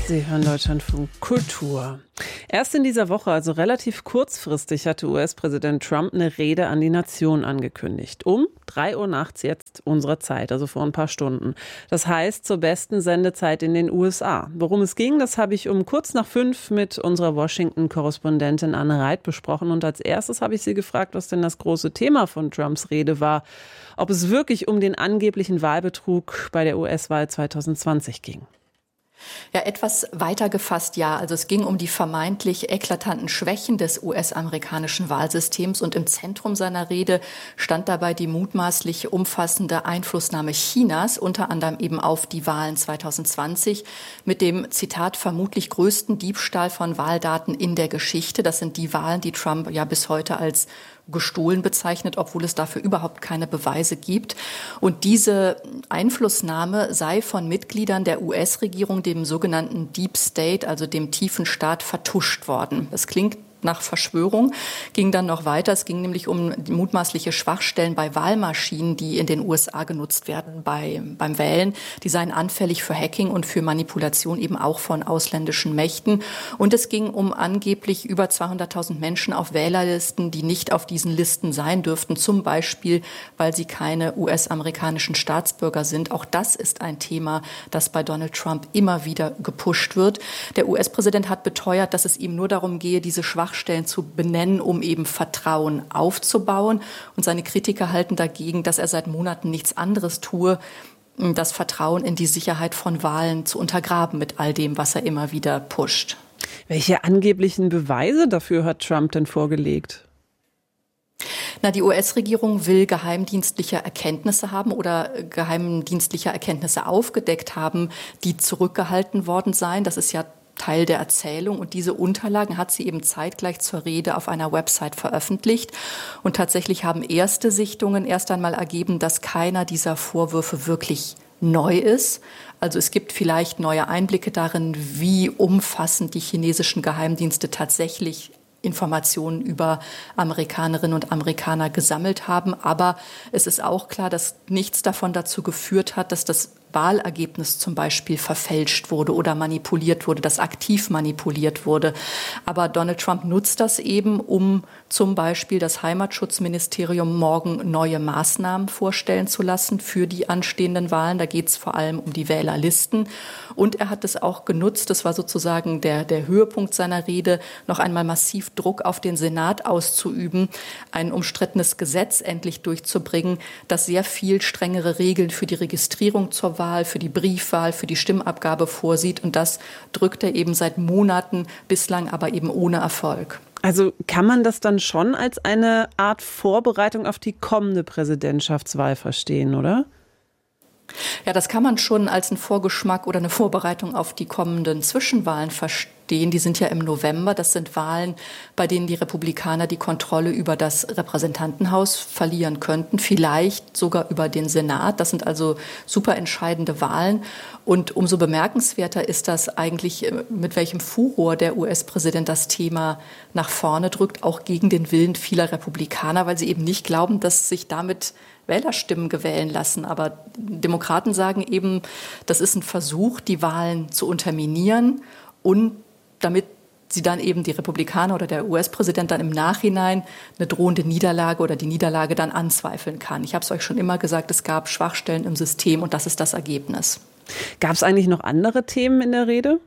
Sie hören Deutschlandfunk Kultur. Erst in dieser Woche, also relativ kurzfristig, hatte US-Präsident Trump eine Rede an die Nation angekündigt. Um 3 Uhr nachts jetzt unserer Zeit, also vor ein paar Stunden. Das heißt, zur besten Sendezeit in den USA. Worum es ging, das habe ich um kurz nach 5 mit unserer Washington-Korrespondentin Anne Reit besprochen. Und als erstes habe ich sie gefragt, was denn das große Thema von Trumps Rede war. Ob es wirklich um den angeblichen Wahlbetrug bei der US-Wahl 2020 ging. Ja, etwas weiter gefasst, ja. Also es ging um die vermeintlich eklatanten Schwächen des US-amerikanischen Wahlsystems und im Zentrum seiner Rede stand dabei die mutmaßlich umfassende Einflussnahme Chinas, unter anderem eben auf die Wahlen 2020, mit dem, Zitat, vermutlich größten Diebstahl von Wahldaten in der Geschichte. Das sind die Wahlen, die Trump ja bis heute als gestohlen bezeichnet, obwohl es dafür überhaupt keine Beweise gibt. Und diese Einflussnahme sei von Mitgliedern der US-Regierung, dem sogenannten Deep State, also dem tiefen Staat, vertuscht worden. Das klingt nach Verschwörung, ging dann noch weiter. Es ging nämlich um mutmaßliche Schwachstellen bei Wahlmaschinen, die in den USA genutzt werden beim Wählen. Die seien anfällig für Hacking und für Manipulation eben auch von ausländischen Mächten. Und es ging um angeblich über 200.000 Menschen auf Wählerlisten, die nicht auf diesen Listen sein dürften, zum Beispiel, weil sie keine US-amerikanischen Staatsbürger sind. Auch das ist ein Thema, das bei Donald Trump immer wieder gepusht wird. Der US-Präsident hat beteuert, dass es ihm nur darum gehe, diese Schwachstellen zu benennen, um eben Vertrauen aufzubauen. Und seine Kritiker halten dagegen, dass er seit Monaten nichts anderes tue, das Vertrauen in die Sicherheit von Wahlen zu untergraben mit all dem, was er immer wieder pusht. Welche angeblichen Beweise dafür hat Trump denn vorgelegt? Die US-Regierung will geheimdienstliche Erkenntnisse haben oder geheimdienstliche Erkenntnisse aufgedeckt haben, die zurückgehalten worden seien. Das ist ja Teil der Erzählung. Und diese Unterlagen hat sie eben zeitgleich zur Rede auf einer Website veröffentlicht. Und tatsächlich haben erste Sichtungen erst einmal ergeben, dass keiner dieser Vorwürfe wirklich neu ist. Also es gibt vielleicht neue Einblicke darin, wie umfassend die chinesischen Geheimdienste tatsächlich Informationen über Amerikanerinnen und Amerikaner gesammelt haben. Aber es ist auch klar, dass nichts davon dazu geführt hat, dass das Wahlergebnis zum Beispiel verfälscht wurde oder manipuliert wurde, dass aktiv manipuliert wurde. Aber Donald Trump nutzt das eben, um zum Beispiel das Heimatschutzministerium morgen neue Maßnahmen vorstellen zu lassen für die anstehenden Wahlen. Da geht es vor allem um die Wählerlisten. Und er hat es auch genutzt, das war sozusagen der Höhepunkt seiner Rede, noch einmal massiv Druck auf den Senat auszuüben, ein umstrittenes Gesetz endlich durchzubringen, das sehr viel strengere Regeln für die Registrierung zur Wahl, für die Briefwahl, für die Stimmabgabe vorsieht. Und das drückt er eben seit Monaten, bislang aber eben ohne Erfolg. Also kann man das dann schon als eine Art Vorbereitung auf die kommende Präsidentschaftswahl verstehen, oder? Ja, das kann man schon als einen Vorgeschmack oder eine Vorbereitung auf die kommenden Zwischenwahlen verstehen. Die sind ja im November. Das sind Wahlen, bei denen die Republikaner die Kontrolle über das Repräsentantenhaus verlieren könnten, vielleicht sogar über den Senat. Das sind also super entscheidende Wahlen. Und umso bemerkenswerter ist das eigentlich, mit welchem Furor der US-Präsident das Thema nach vorne drückt, auch gegen den Willen vieler Republikaner, weil sie eben nicht glauben, dass sich damit Wählerstimmen gewählen lassen. Aber Demokraten sagen eben, das ist ein Versuch, die Wahlen zu unterminieren und damit sie dann eben die Republikaner oder der US-Präsident dann im Nachhinein eine drohende Niederlage oder die Niederlage dann anzweifeln kann. Ich habe es euch schon immer gesagt, es gab Schwachstellen im System und das ist das Ergebnis. Gab es eigentlich noch andere Themen in der Rede?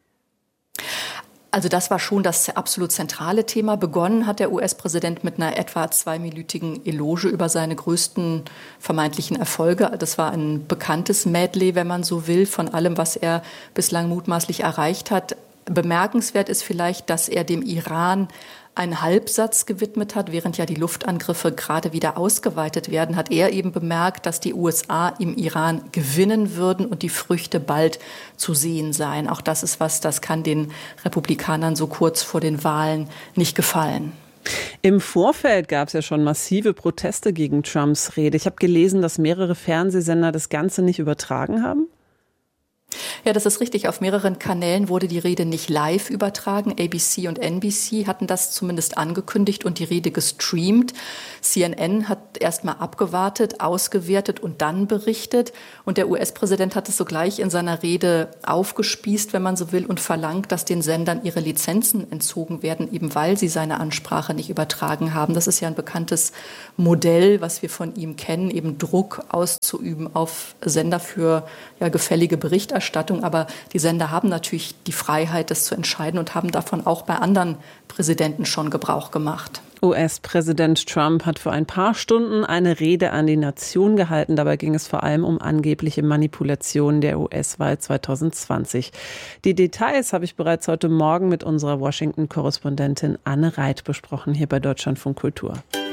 Also das war schon das absolut zentrale Thema. Begonnen hat der US-Präsident mit einer etwa 2-minütigen Eloge über seine größten vermeintlichen Erfolge. Das war ein bekanntes Medley, wenn man so will, von allem, was er bislang mutmaßlich erreicht hat. Bemerkenswert ist vielleicht, dass er dem Iran einen Halbsatz gewidmet hat, während ja die Luftangriffe gerade wieder ausgeweitet werden, hat er eben bemerkt, dass die USA im Iran gewinnen würden und die Früchte bald zu sehen seien. Auch das ist was, das kann den Republikanern so kurz vor den Wahlen nicht gefallen. Im Vorfeld gab es ja schon massive Proteste gegen Trumps Rede. Ich habe gelesen, dass mehrere Fernsehsender das Ganze nicht übertragen haben. Ja, das ist richtig. Auf mehreren Kanälen wurde die Rede nicht live übertragen. ABC und NBC hatten das zumindest angekündigt und die Rede gestreamt. CNN hat erstmal abgewartet, ausgewertet und dann berichtet. Und der US-Präsident hat es sogleich in seiner Rede aufgespießt, wenn man so will, und verlangt, dass den Sendern ihre Lizenzen entzogen werden, eben weil sie seine Ansprache nicht übertragen haben. Das ist ja ein bekanntes Modell, was wir von ihm kennen, eben Druck auszuüben auf Sender für gefällige Berichterstattung. Aber die Sender haben natürlich die Freiheit, das zu entscheiden und haben davon auch bei anderen Präsidenten schon Gebrauch gemacht. US-Präsident Trump hat vor ein paar Stunden eine Rede an die Nation gehalten. Dabei ging es vor allem um angebliche Manipulationen der US-Wahl 2020. Die Details habe ich bereits heute Morgen mit unserer Washington-Korrespondentin Anne Reit besprochen, hier bei Deutschlandfunk Kultur.